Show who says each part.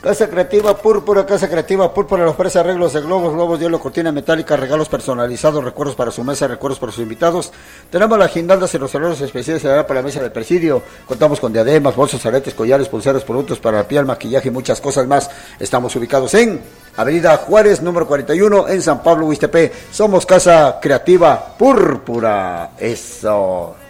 Speaker 1: Casa Creativa Púrpura, le ofrece arreglos de globos, hielo, cortina metálica, regalos personalizados, recuerdos para su mesa, recuerdos para sus invitados. Tenemos las guirnaldas y los arreglos especiales para la mesa del presidio. Contamos con diademas, bolsos, aretes, collares, pulseras, productos para la piel, maquillaje y muchas cosas más. Estamos ubicados en Avenida Juárez, número 41, en San Pablo, Huixtepec. Somos Casa Creativa Púrpura. Eso.